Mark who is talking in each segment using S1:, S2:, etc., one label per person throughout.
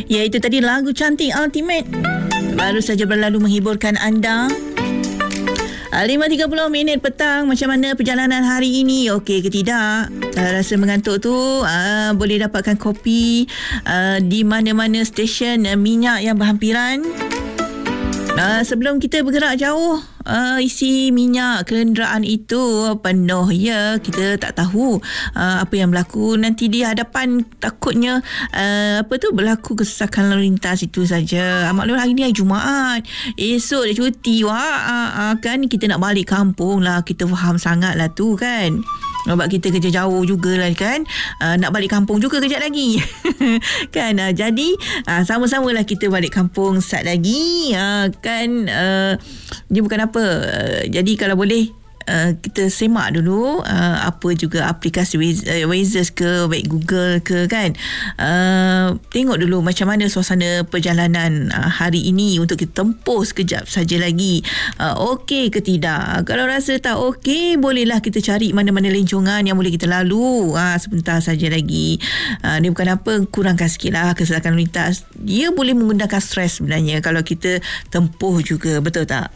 S1: Ya, itu tadi lagu cantik Ultimate. Baru saja berlalu menghiburkan anda. 5.30 minit petang. Macam mana perjalanan hari ini? Okey ke tidak? Rasa mengantuk tu boleh dapatkan kopi di mana-mana stesen minyak yang berhampiran. Sebelum kita bergerak jauh, isi minyak kenderaan itu penuh ya. Kita tak tahu apa yang berlaku nanti di hadapan. Takutnya berlaku kesesakan lalu lintas itu saja. Maklum hari ni hari Jumaat, esok dia cuti. Kan kita nak balik kampung lah. Kita faham sangat lah tu kan. Sebab kita kerja jauh jugalah kan. Nak balik kampung juga kejap lagi. Kan. Jadi sama-samalah kita balik kampung sat lagi. Kan. Dia bukan apa. Jadi kalau boleh kita semak dulu apa juga aplikasi Waze ke, baik Google ke kan. Tengok dulu macam mana suasana perjalanan hari ini untuk kita tempuh sekejap saja lagi. Okey ke tidak? Kalau rasa tak okey, bolehlah kita cari mana-mana lencongan yang boleh kita lalu sebentar saja lagi. Ni bukan apa, kurangkan sikit lah kesesakan lalu lintas. Dia boleh menggunakan stres sebenarnya kalau kita tempuh juga, betul tak?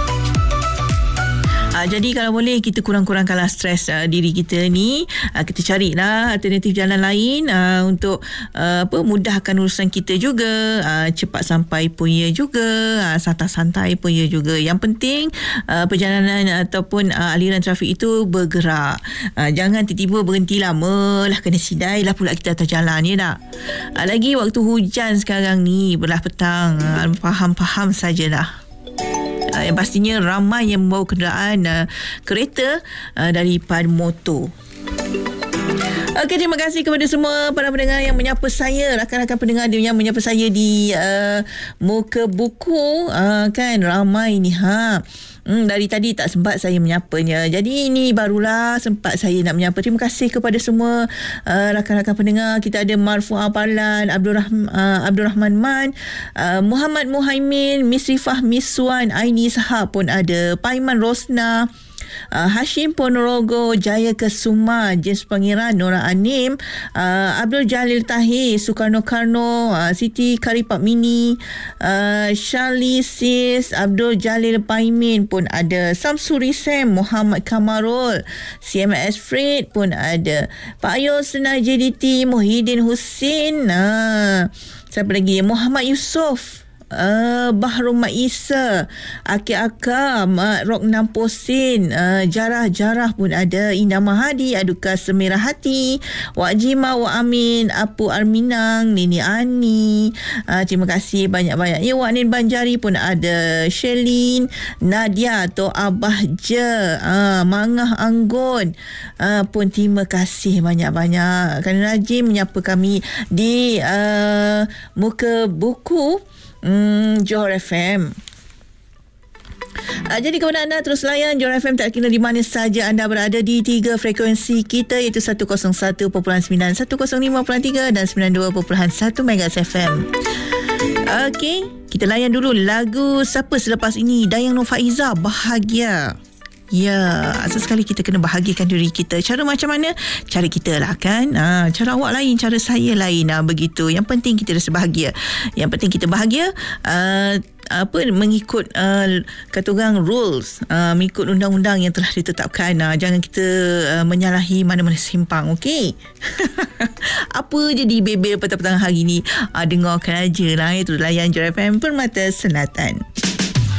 S1: Jadi kalau boleh kita kurang-kurangkanlah stres diri kita ni. Kita carilah alternatif jalan lain untuk mudahkan urusan kita juga. Cepat sampai pun ya juga, santai-santai pun ya juga. Yang penting perjalanan ataupun aliran trafik itu bergerak. Jangan tiba-tiba berhenti lama lah, kena sidai lah pula kita atas jalan, ya tak? Lagi waktu hujan sekarang ni, belah petang, faham-faham sajalah. Yang pastinya ramai yang membawa kenderaan kereta daripada motor. Okey, terima kasih kepada semua para pendengar yang menyapa saya, rakan-rakan pendengar yang menyapa saya di muka buku. Kan ramai ni dari tadi tak sempat saya menyapanya. Jadi ini barulah sempat saya nak menyapa. Terima kasih kepada semua rakan-rakan pendengar. Kita ada Marfu'ah Parlan, Abdul Rahman Man, Muhammad Muhaimin, Misrifah Miswan, Aini Sahab pun ada, Paiman Rosna, Hashim Ponorogo, Jaya Kesuma, James Pangeran, Nora Anim, Abdul Jalil Tahir, Sukarno Karno, Siti Karipap Mini, Charlie Sis, Abdul Jalil Paimin pun ada, Samsuri Sam, Muhammad Kamarul, CMS Fred pun ada, Pak Ayo Senai JDT, Muhyiddin Husin, siapa lagi, Muhammad Yusof, Bahrum Maisa, Aki Akam, Rok Namposin, Jarah pun ada, Indah Mahadi, Aduka Semerah Hati, Wak Jima, Wak Amin, Apu Arminang, Nini Ani, terima kasih banyak-banyak. Ya, Wak Nin Banjari pun ada, Shelin, Nadia atau Abah Je, Mangah Anggun pun terima kasih banyak-banyak kerana rajin menyapa kami di muka buku Johor FM. Jadi kepada anda terus layan Johor FM, tak kira di mana saja anda berada di 3 frekuensi kita, iaitu 101.9, 105.3 dan 92.1 MHz FM. Okey, kita layan dulu lagu siapa selepas ini, Dayang Nur Faiza, Bahagia. Ya, asal sekali kita kena bahagiakan diri kita. Cara macam mana? Cara kita lah kan. Cara awak lain, cara saya lain. Begitu. Yang penting kita rasa bahagia. Yang penting kita bahagia. Mengikut kata orang rules, mengikut undang-undang yang telah ditetapkan. Jangan kita menyalahi mana-mana simpang. Okey. Apa je dibebel petang-petang hari ni, dengarkan aje lah. Itu layan Johor FM Permata Selatan.